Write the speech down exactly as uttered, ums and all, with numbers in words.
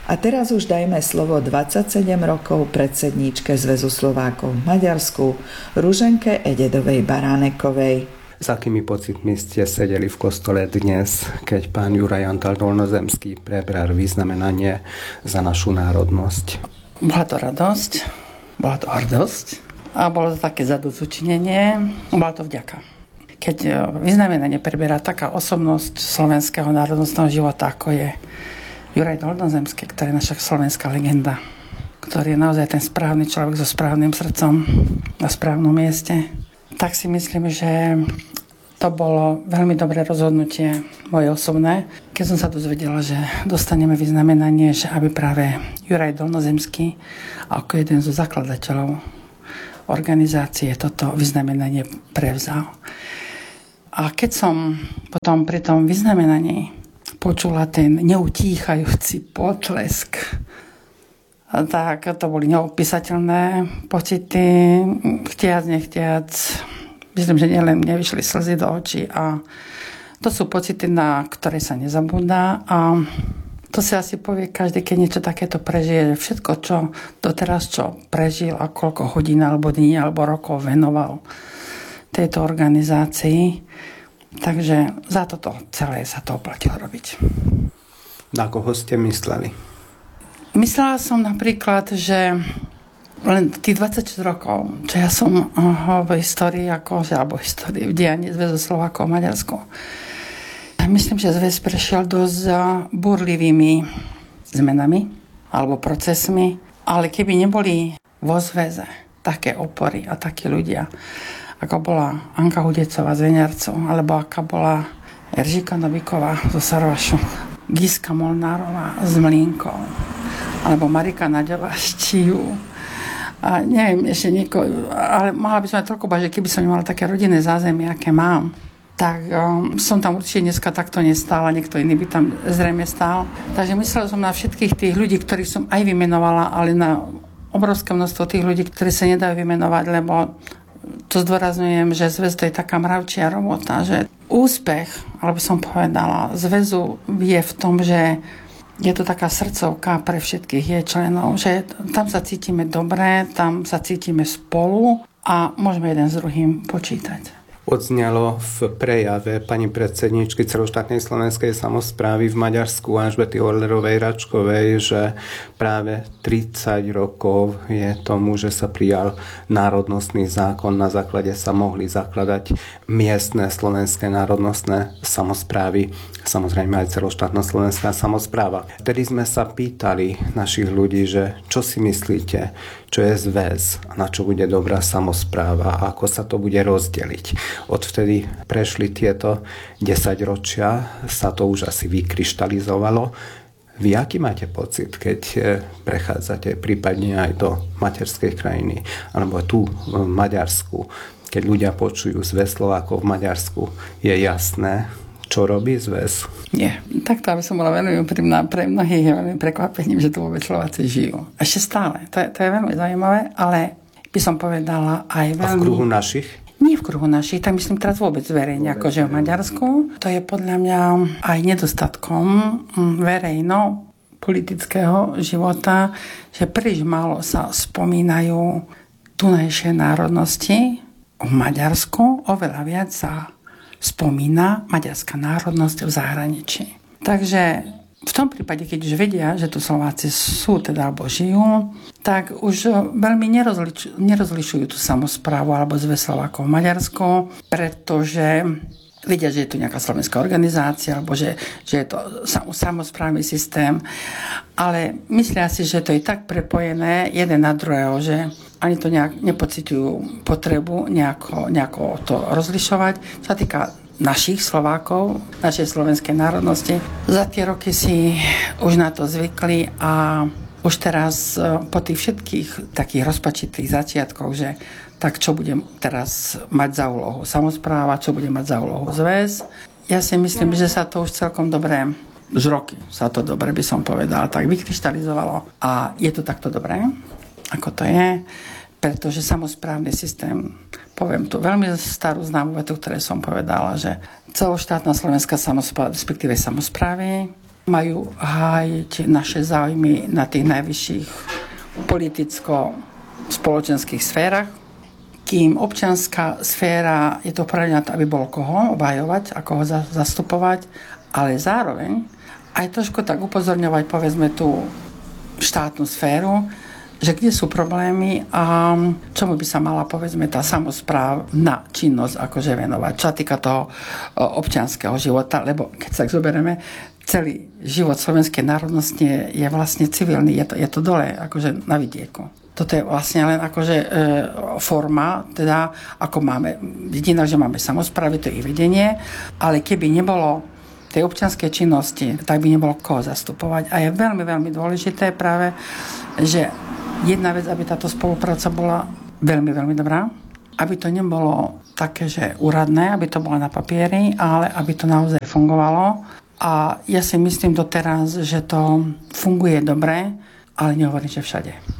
A teraz už dajme slovo dvadsaťsedem rokov predsedníčke Zväzu Slovákov v Maďarsku, Ruženke Ededovej Baránekovej. S akými pocitmi ste sedeli v kostole dnes, keď pán Juraj Antal Dolnozemský prebral vyznamenanie za našu národnosť? Bola to radosť, bola to hrdosť a bolo to také zadozučinenie, bola to vďaka. Keď vyznamenanie preberá taká osobnosť slovenského národnostného života, ako je Juraj Dolnozemský, ktorý je naša slovenská legenda, ktorý je naozaj ten správny človek so správnym srdcom na správnom mieste, tak si myslím, že to bolo veľmi dobré rozhodnutie moje osobné, keď som sa dozvedela, že dostaneme vyznamenanie, že aby práve Juraj Dolnozemský ako jeden zo zakladateľov organizácie toto vyznamenanie prevzal. A keď som potom pri tom vyznamenaní počula ten neutíchajúci potlesk, tak to boli neopísateľné pocity, chtiac, nechtiac. Myslím, že nielen mne vyšli slzy do očí a to sú pocity, na ktoré sa nezabúda a to si asi povie každý, keď niečo takéto prežije, že všetko, čo doteraz, čo prežil a koľko hodín alebo dní alebo rokov venoval tejto organizácii. Takže za toto celé sa to oplatilo robiť. Na koho ste mysleli? Myslela som napríklad, že len tých dvadsaťšesť rokov, čo ja som v histórii, ako, alebo v histórii v dianí Zväzu Slovákov v Maďarsku. Myslím, že zväz prešiel dosť burlivými zmenami alebo procesmi, ale keby neboli vo zväze také opory a takí ľudia, ako bola Anka Hudecová z Veniarcov, alebo aká bola Eržika Noviková zo Sarvašu, Giska Molnárová z Mlínkov, alebo Marika Naďová z Čiu. A neviem, ešte niekoho, ale mala by som aj toľko bať, že keby som nemala také rodinné zázemie, aké mám, tak um, som tam určite dneska takto nestála, niekto iný by tam zrejme stál. Takže myslela som na všetkých tých ľudí, ktorých som aj vymenovala, ale na obrovské množstvo tých ľudí, ktorí sa nedajú vymenovať, lebo to zdôrazňujem, že zväz to je taká mravčia robota, že úspech, alebo som povedala, zväzu je v tom, že je to taká srdcovka pre všetkých jej členov, že tam sa cítime dobre, tam sa cítime spolu a môžeme jeden s druhým počítať. Odznelo v prejave pani predsedníčky celoštátnej slovenskej samosprávy v Maďarsku Alžbety Orlerovej-Račkovej, že práve tridsať rokov je tomu, že sa prijal národnostný zákon, na základe sa mohli zakladať miestne slovenské národnostné samosprávy, samozrejme aj celoštátna slovenská samospráva. Vtedy sme sa pýtali našich ľudí, že čo si myslíte, čo je zväz a na čo bude dobrá samospráva a ako sa to bude rozdeliť. Odvtedy prešli tieto desaťročia, sa to už asi vykryštalizovalo. Vy aký máte pocit, keď prechádzate prípadne aj do materskej krajiny, alebo tu v Maďarsku, keď ľudia počujú Zväz Slovákov v Maďarsku, je jasné, čo robí zväz? Nie, takto aby som bola veľmi úprimná, pre mnohých je veľmi prekvapením, že tu vôbec Slováci žijú. Ešte stále, to je, to je veľmi zaujímavé, ale by som povedala aj veľmi... A v kruhu našich? Nie v kruhu našich, tak myslím teraz vôbec verejne, akože v Maďarsku. To je podľa mňa aj nedostatkom verejno politického života, že príliš málo sa spomínajú tunajšie národnosti. V Maďarsku oveľa viac sa spomína maďarská národnosť v zahraničí. Takže v tom prípade, keď už vedia, že tu Slováci sú, teda alebo žijú, tak už veľmi nerozlič, nerozlišujú tú samosprávu alebo Zväz Slovákov v Maďarsku, pretože vedia, že je tu nejaká slovenská organizácia alebo že, že je to samosprávny systém, ale myslia si, že to je tak prepojené jeden na druhého, že ani to nejak nepociťujú potrebu nejako, nejako to rozlišovať. Čo sa týka našich Slovákov, našej slovenskej národnosti, za tie roky si už na to zvykli a už teraz po tých všetkých takých rozpačitých začiatkoch, že tak čo budem teraz mať za úlohu samospráva, čo budem mať za úlohu zväz. Ja si myslím, že sa to už celkom dobre, už roky sa to dobre, by som povedala, tak vykryštalizovalo. A je to takto dobré, ako to je, pretože samosprávny systém, poviem tu veľmi starú známu vetu, ktoré som povedala, že celoštátna slovenská samospráva, respektíve samosprávy, majú hájiť naše záujmy na tých najvyšších politicko-spoločenských sférach, kým občianská sféra je to pre na to, aby bol koho obhajovať a koho zastupovať, ale zároveň aj trošku tak upozorňovať, povedzme, tú štátnu sféru, že kde sú problémy a čomu by sa mala, povedzme, tá samosprávna činnosť akože venovať. Čo sa týka toho občianskeho života, lebo keď sa zoberieme, celý život slovenskej národnosti je vlastne civilný, je to, je to dole, akože na vidieku. Toto je vlastne len akože e, forma, teda ako máme, jediná, že máme samosprávy, to je ich vedenie, ale keby nebolo tej občianskej činnosti, tak by nebolo koho zastupovať. A je veľmi, veľmi dôležité práve, že jedna vec, aby táto spolupráca bola veľmi, veľmi dobrá, aby to nebolo také, že úradné, aby to bolo na papieri, ale aby to naozaj fungovalo. A ja si myslím doteraz, že to funguje dobre, ale nehovorím, že všade.